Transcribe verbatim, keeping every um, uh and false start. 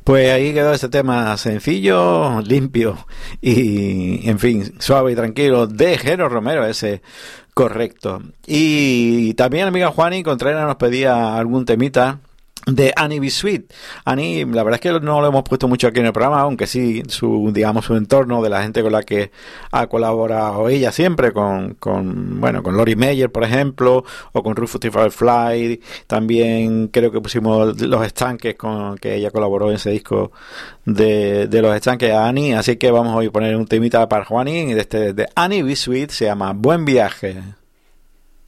Pues ahí quedó ese tema sencillo, limpio y, en fin, suave y tranquilo de Jero Romero, ese correcto. Y también, amiga Juani Contreras nos pedía algún temita de Annie B. Sweet. Annie, la verdad es que no lo hemos puesto mucho aquí en el programa, aunque sí su, digamos, su entorno de la gente con la que ha colaborado ella siempre, con, con bueno, con Lori Meyer, por ejemplo, o con Rufus T. Firefly. También creo que pusimos Los Estanques, con que ella colaboró en ese disco de, de Los Estanques a Annie. Así que vamos a poner un temita para Juani de, este, de Annie B. Sweet, se llama Buen Viaje.